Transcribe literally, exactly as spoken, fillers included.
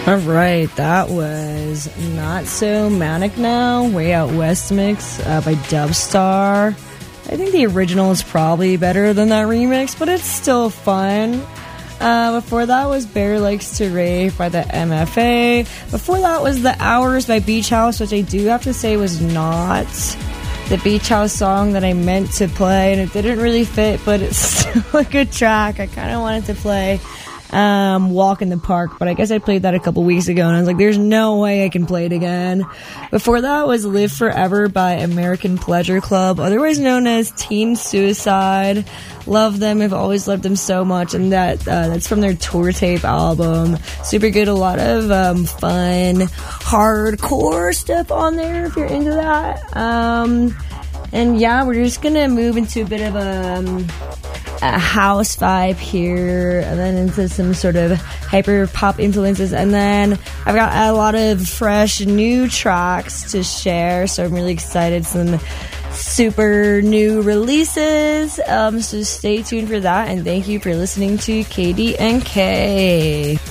All right, that was Not So Manic Now, Way Out West mix uh, by Dubstar. I think the original is probably better than that remix, but it's still fun. Uh, before that was Bear Likes to Rave by the M F A. Before that was The Hours by Beach House, which I do have to say was not the Beach House song that I meant to play, and it didn't really fit, but it's still a good track. I kind of wanted to play um, Walk in the Park, but I guess I played that a couple weeks ago, and I was like, there's no way I can play it again. Before that was Live Forever by American Pleasure Club, otherwise known as Teen Suicide. Love them. I've always loved them so much, and that uh, that's from their Tour Tape album. Super good. A lot of um, fun, hardcore stuff on there if you're into that. Um, and yeah, we're just gonna move into a bit of a, um, a house vibe here, and then into some sort of hyper pop influences, and then I've got a lot of fresh new tracks to share, so I'm really excited. Some super new releases, um, so stay tuned for that, and thank you for listening to K D N K.